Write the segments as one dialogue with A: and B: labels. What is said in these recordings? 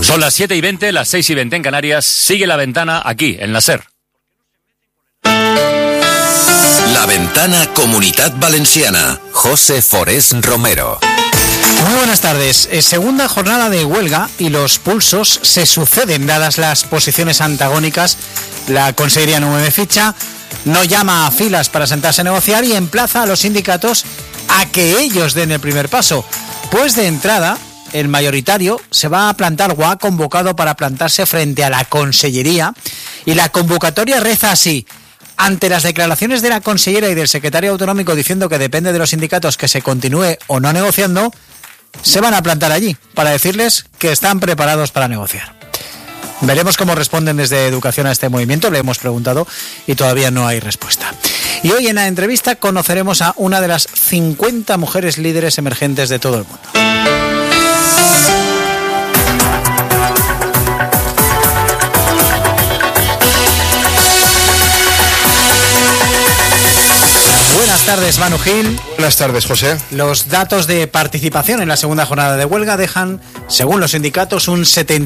A: Son las 7:20, las 6:20 en Canarias. Sigue La Ventana aquí, en la SER.
B: La Ventana Comunitat Valenciana. José Forés Romero.
C: Muy buenas tardes. Segunda jornada de huelga y los pulsos se suceden dadas las posiciones antagónicas. La Consellería no mueve ficha, no llama a filas para sentarse a negociar y emplaza a los sindicatos a que ellos den el primer paso. Pues de entrada, el mayoritario se va a plantar o ha convocado para plantarse frente a la Consellería y la convocatoria reza así. Ante las declaraciones de la consellera y del secretario autonómico diciendo que depende de los sindicatos que se continúe o no negociando, se van a plantar allí para decirles que están preparados para negociar. Veremos cómo responden desde Educación a este movimiento, le hemos preguntado y todavía no hay respuesta. Y hoy en la entrevista conoceremos a una de las 50 mujeres líderes emergentes de todo el mundo. Buenas tardes, Manu Gil.
D: Buenas tardes, José.
C: Los datos de participación en la segunda jornada de huelga dejan, según los sindicatos, un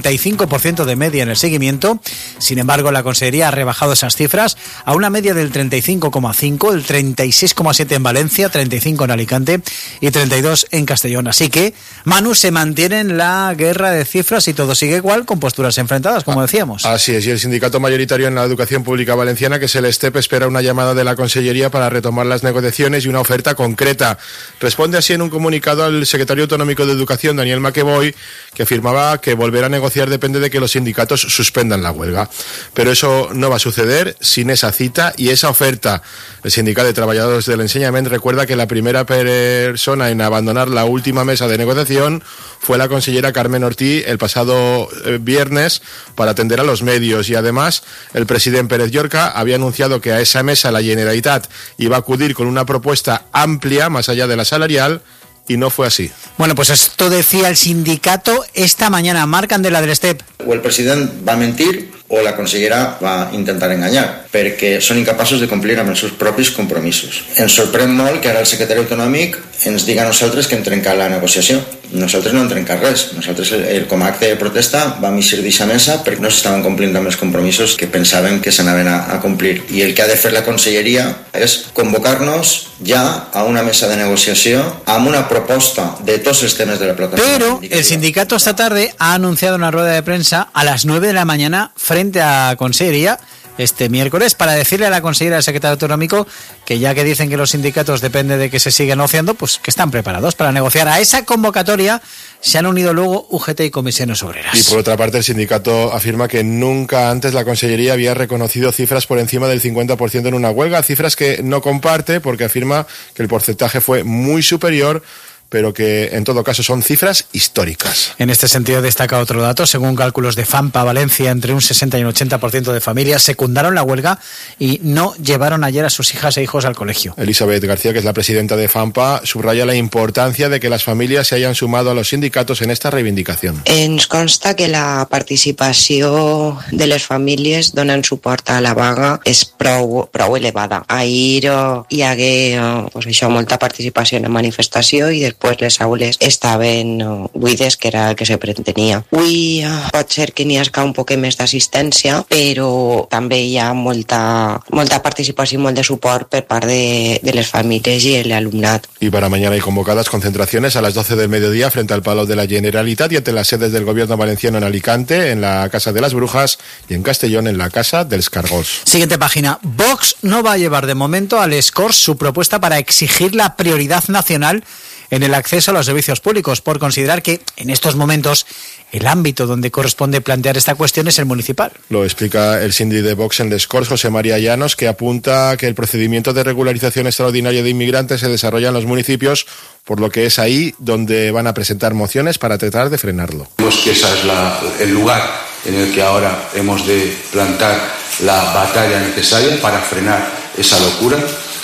C: 75% de media en el seguimiento. Sin embargo, la Consellería ha rebajado esas cifras a una media del 35,5, el 36,7 en Valencia, 35 en Alicante y 32 en Castellón. Así que, Manu, se mantiene en la guerra de cifras y todo sigue igual, con posturas enfrentadas, como decíamos.
D: Así es, y el sindicato mayoritario en la educación pública valenciana, que es el STEP, espera una llamada de la Consellería para retomar las negociaciones y una oferta concreta. Responde así en un comunicado al secretario autonómico de Educación, Daniel Maqueboy, que afirmaba que volver a negociar depende de que los sindicatos suspendan la huelga. Pero eso no va a suceder sin esa cita y esa oferta. El Sindicato de Trabajadores del Enseñament recuerda que la primera persona en abandonar la última mesa de negociación fue la consellera Carmen Ortí el pasado viernes para atender a los medios, y además el presidente Pérez Llorca había anunciado que a esa mesa la Generalitat iba a acudir con una propuesta amplia más allá de la salarial, y no fue así.
C: Bueno, pues esto decía el sindicato esta mañana. Marc Candela, del STEP.
E: O el president va mentir o la consellera va intentar enganyar, perquè són incapaços de complir amb els seus propis compromisos. Ens sorprèn molt que ara el secretari autonòmic ens diga a nosaltres que hem trencat la negociació. Nosaltres no hem trencat res. Nosaltres, com a acte de protesta, vam eixir d'aquesta mesa perquè no s'estaven complint amb els compromisos que pensaven que s'anaven a complir. I el que ha de fer la conselleria és convocar-nos ja a una mesa de negociació amb una proposta de tots els temes de la plataforma.
C: Pero el sindicato esta tarde ha anunciado una rueda de prensa a las 9 de la mañana frente a Consellería este miércoles para decirle a la consellera del secretario autonómico que ya que dicen que los sindicatos depende de que se siga negociando, pues que están preparados para negociar. A esa convocatoria se han unido luego UGT y Comisiones Obreras.
D: Y por otra parte, el sindicato afirma que nunca antes la Consellería había reconocido cifras por encima del 50% en una huelga, cifras que no comparte porque afirma que el porcentaje fue muy superior, pero que en todo caso son cifras históricas.
C: En este sentido destaca otro dato. Según cálculos de FAMPA Valencia, entre un 60 y un 80% de familias secundaron la huelga y no llevaron ayer a sus hijas e hijos al colegio.
D: Elizabeth García, que es la presidenta de FAMPA, subraya la importancia de que las familias se hayan sumado a los sindicatos en esta reivindicación.
F: Ens consta que la participació de les famílies donant suport a la vaga és prou elevada. Ahir hi hagué molta participació en la manifestació i després les aules estaven buides, que era el que se pretenia. Avui pot ser que n'hi hagi un poc més d'assistència, però també hi ha molta participació i molt de suport per part de les famílies i l'alumnat.
D: Y para mañana hay convocadas concentraciones a las 12 del mediodía frente al Palau de la Generalitat y ante las sedes del Gobierno valenciano en Alicante, en la Casa de las Brujas, y en Castellón, en la Casa dels Cargós.
C: Siguiente página. Vox no va a llevar de momento al Escors su propuesta para exigir la prioridad nacional en el acceso a los servicios públicos, por considerar que en estos momentos el ámbito donde corresponde plantear esta cuestión es el municipal.
D: Lo explica el síndic de Vox en Les Corts, José María Llanos, que apunta que el procedimiento de regularización extraordinaria de inmigrantes se desarrolla en los municipios, por lo que es ahí donde van a presentar mociones para tratar de frenarlo.
G: Vemos que ese es el lugar en el que ahora hemos de plantar la batalla necesaria para frenar esa locura,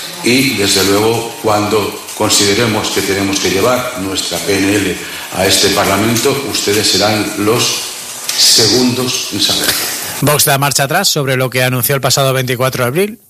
G: y desde luego cuando consideremos que tenemos que llevar nuestra PNL a este Parlamento, ustedes serán los segundos en saberlo.
C: Vox da marcha atrás sobre lo que anunció el pasado 24 de abril.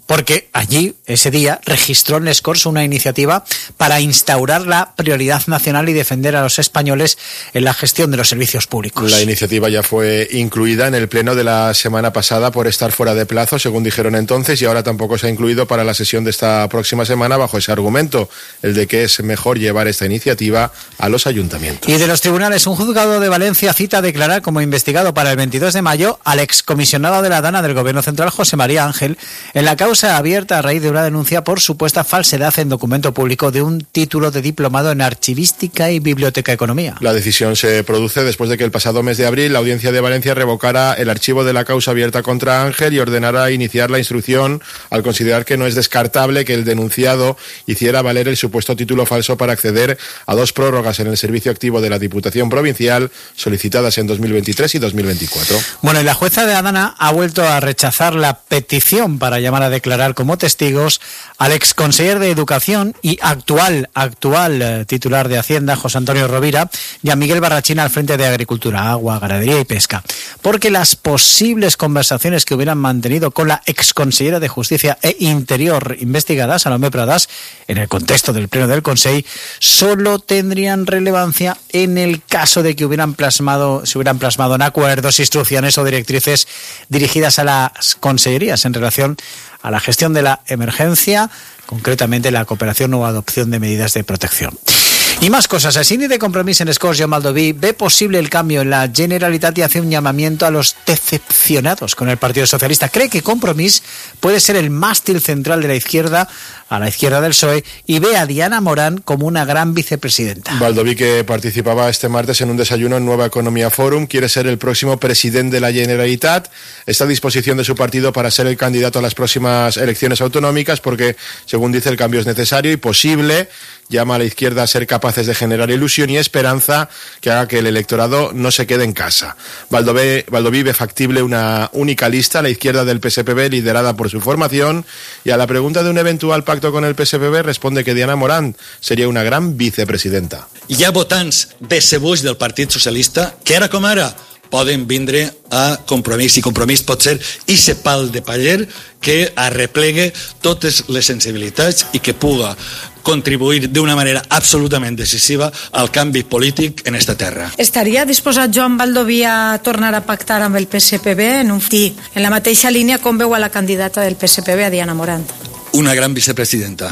C: porque allí, ese día, registró en Les Corts una iniciativa para instaurar la prioridad nacional y defender a los españoles en la gestión de los servicios públicos.
D: La iniciativa ya fue incluida en el pleno de la semana pasada por estar fuera de plazo, según dijeron entonces, y ahora tampoco se ha incluido para la sesión de esta próxima semana bajo ese argumento, el de que es mejor llevar esta iniciativa a los ayuntamientos.
C: Y de los tribunales, un juzgado de Valencia cita a declarar como investigado para el 22 de mayo al excomisionado de la Dana del Gobierno Central, José María Ángel, en la causa abierta a raíz de una denuncia por supuesta falsedad en documento público de un título de diplomado en archivística y biblioteconomía.
D: La decisión se produce después de que el pasado mes de abril la Audiencia de Valencia revocara el archivo de la causa abierta contra Ángel y ordenara iniciar la instrucción al considerar que no es descartable que el denunciado hiciera valer el supuesto título falso para acceder a 2 prórrogas en el servicio activo de la Diputación Provincial solicitadas en 2023 y 2024.
C: Bueno, y la jueza de Adana ha vuelto a rechazar la petición para llamar a declarar como testigos al exconseller de Educación y actual titular de Hacienda, José Antonio Rovira, y a Miguel Barrachina al frente de Agricultura, Agua, Ganadería y Pesca, porque las posibles conversaciones que hubieran mantenido con la exconsellera de Justicia e Interior investigada, Salomé Pradas, en el contexto del pleno del Consell, solo tendrían relevancia en el caso de que se hubieran plasmado en acuerdos, instrucciones o directrices dirigidas a las consellerías en relación a la gestión de la emergencia, concretamente la cooperación o adopción de medidas de protección. Y más cosas. El síndic de Compromís en Escorts, Joan Baldoví, ve posible el cambio en la Generalitat y hace un llamamiento a los decepcionados con el Partido Socialista. Cree que Compromís puede ser el mástil central de la izquierda, a la izquierda del PSOE, y ve a Diana Morán como una gran vicepresidenta.
D: Baldoví, que participaba este martes en un desayuno en Nueva Economía Forum, quiere ser el próximo presidente de la Generalitat. Está a disposición de su partido para ser el candidato a las próximas elecciones autonómicas porque, según dice, el cambio es necesario y posible. Llama a la izquierda a ser capaces de generar ilusión y esperanza que haga que el electorado no se quede en casa. Baldoví ve factible una única lista a la izquierda del PSPB liderada por su formación, y a la pregunta de un eventual pacto con el PSPB responde que Diana Morán seria una gran vicepresidenta.
H: Hi ha votants decebuts del Partit Socialista que ara com ara poden vindre a Compromís, i Compromís pot ser ese pal de paller que arreplegue totes les sensibilitats i que puga contribuir d'una manera absolutament decisiva al canvi polític en esta terra.
I: Estaria disposat Joan Baldoví a tornar a pactar amb el PSPB en la mateixa línia com veu a la candidata del PSPB, a Diana Morán?
H: Una gran vicepresidenta.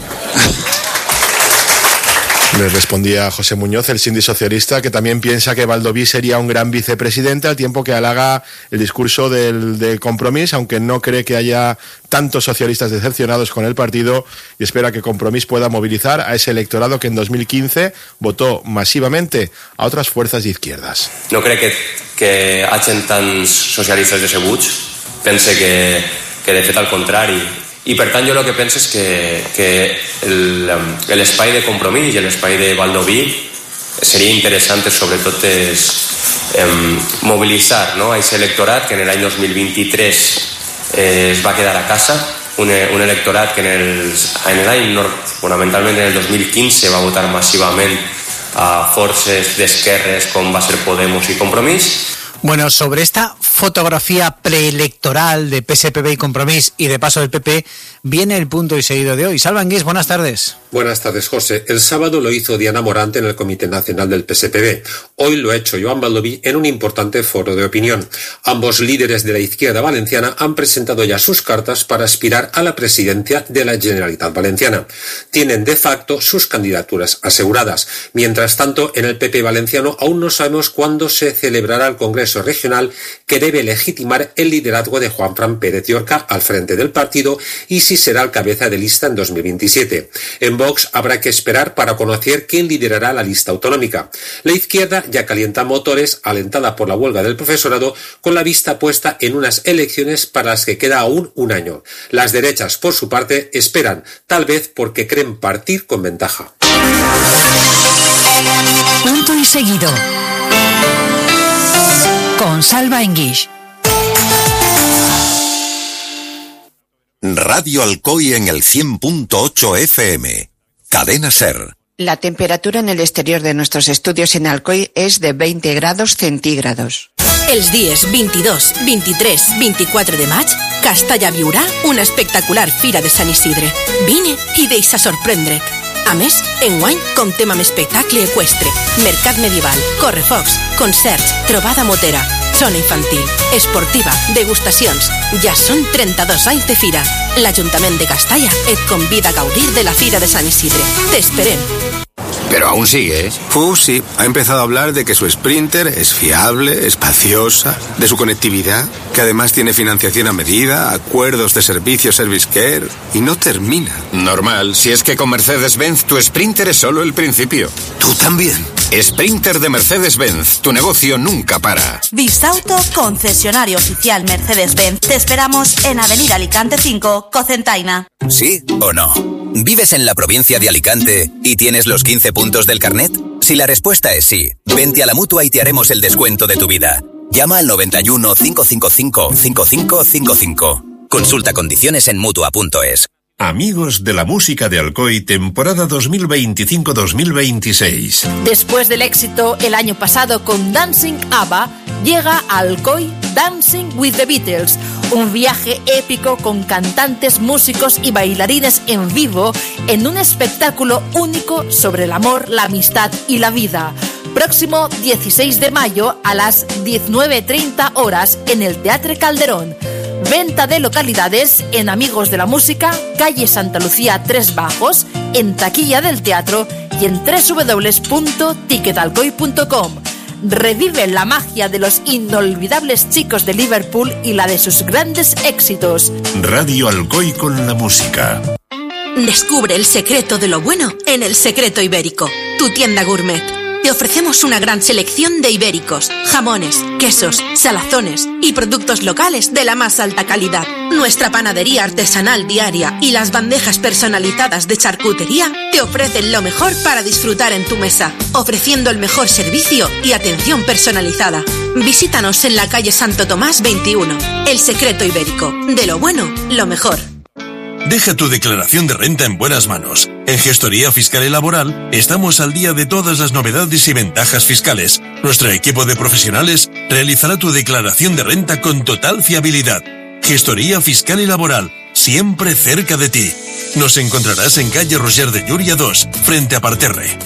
D: Le respondía José Muñoz, el síndic socialista, que también piensa que Baldoví sería un gran vicepresidente, al tiempo que halaga el discurso del Compromís, aunque no cree que haya tantos socialistas decepcionados con el partido, y espera que Compromís pueda movilizar a ese electorado que en 2015 votó masivamente a otras fuerzas de izquierdas.
J: No crec que hagin tants socialistes decebuts, pense que de fet al contrari. I per tant jo el que penso és que l'espai de Compromís i l'espai de Baldoví seria interessant sobretot mobilitzar a aquest electorat que en l'any 2023 es va quedar a casa, un electorat que fonamentalment en el 2015 va votar massivament a forces d'esquerres com va ser Podemos i Compromís.
C: Bueno, sobre esta fotografía preelectoral de PSPB y Compromís y de paso del PP viene el punto y seguido de hoy. Salva Anguís, buenas tardes.
K: Buenas tardes, José. El sábado lo hizo Diana Morán en el Comité Nacional del PSPB. Hoy lo ha hecho Joan Baldoví en un importante foro de opinión. Ambos líderes de la izquierda valenciana han presentado ya sus cartas para aspirar a la presidencia de la Generalitat Valenciana. Tienen de facto sus candidaturas aseguradas. Mientras tanto, en el PP valenciano aún no sabemos cuándo se celebrará el Congreso Regional que debe legitimar el liderazgo de Juanfran Pérez Llorca al frente del partido y si será el cabeza de lista en 2027. En Vox habrá que esperar para conocer quién liderará la lista autonómica. La izquierda ya calienta motores, alentada por la huelga del profesorado, con la vista puesta en unas elecciones para las que queda aún un año. Las derechas, por su parte, esperan, tal vez porque creen partir con ventaja.
L: Punto y seguido. Con Salva Enguix.
B: Radio Alcoy en el 100.8 FM. Cadena SER.
F: La temperatura en el exterior de nuestros estudios en Alcoy es de 20 grados centígrados.
M: Els dies 22, 23, 24 de maig, Castalla viurà una espectacular Fira de Sant Isidre. Vine i deixa sorprendre't. A més, enguany comptem amb espectacle eqüestre, mercat medieval, correfocs, concerts, trobada motera, zona infantil, esportiva, degustacions. Ja són 32 anys de fira. L'Ajuntament de Castalla et convida a gaudir de la Fira de Sant Isidre. T'esperem.
N: Pero aún sigue, ¿eh? Sí, ha empezado a hablar de que su Sprinter es fiable, espaciosa, de su conectividad, que además tiene financiación a medida, acuerdos de servicio Service Care, y no termina.
O: Normal, si es que con Mercedes-Benz tu Sprinter es solo el principio.
N: ¿Tú también?
O: Sprinter de Mercedes-Benz, tu negocio nunca para.
P: Bisauto, concesionario oficial Mercedes-Benz. Te esperamos en Avenida Alicante 5, Cocentaina.
Q: ¿Sí o no? ¿Vives en la provincia de Alicante y tienes los 15 puntos del carnet? Si la respuesta es sí, vente a la Mutua y te haremos el descuento de tu vida. Llama al 91 555 5555. Consulta condiciones en Mutua.es.
R: Amigos de la música de Alcoy, temporada 2025-2026.
S: Después del éxito el año pasado con Dancing ABBA, llega a Alcoy Dancing with the Beatles, un viaje épico con cantantes, músicos y bailarines en vivo en un espectáculo único sobre el amor, la amistad y la vida. Próximo 16 de mayo a las 19:30 horas en el Teatre Calderón. Venta de localidades en Amigos de la Música, calle Santa Lucía 3 Bajos, en taquilla del teatro y en www.ticketalcoy.com. Revive la magia de los inolvidables chicos de Liverpool y la de sus grandes éxitos.
R: Radio Alcoy con la música.
M: Descubre el secreto de lo bueno en El Secreto Ibérico, tu tienda gourmet. Te ofrecemos una gran selección de ibéricos, jamones, quesos, salazones y productos locales de la más alta calidad. Nuestra panadería artesanal diaria y las bandejas personalizadas de charcutería te ofrecen lo mejor para disfrutar en tu mesa, ofreciendo el mejor servicio y atención personalizada. Visítanos en la calle Santo Tomás 21. El Secreto Ibérico. De lo bueno, lo mejor.
T: Deja tu declaración de renta en buenas manos. En Gestoría Fiscal y Laboral estamos al día de todas las novedades y ventajas fiscales. Nuestro equipo de profesionales realizará tu declaración de renta con total fiabilidad. Gestoría Fiscal y Laboral, siempre cerca de ti. Nos encontrarás en calle Roger de Llúria 2, frente a Parterre.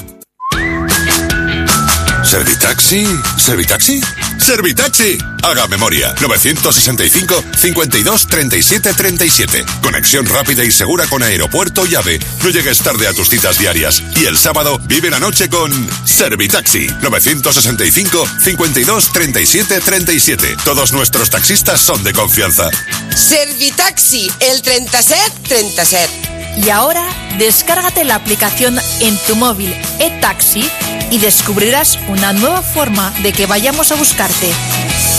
U: ¿Servitaxi? ¿Servitaxi? ¡Servitaxi! Haga memoria. 965 52 37 37. Conexión rápida y segura con aeropuerto y AVE. No llegues tarde a tus citas diarias. Y el sábado vive la noche con Servitaxi. 965 52 37 37. Todos nuestros taxistas son de confianza.
V: Servitaxi, el 37 37.
S: Y ahora, descárgate la aplicación en tu móvil eTaxi y descubrirás una nueva forma de que vayamos a buscarte.